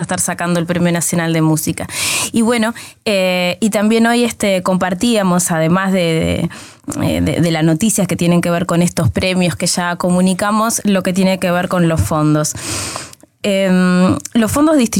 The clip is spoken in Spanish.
estar sacando el Premio Nacional de Música. Y bueno, y también hoy compartíamos, además de las noticias que tienen que ver con estos premios que ya comunicamos, lo que tiene que ver con los fondos. Los fondos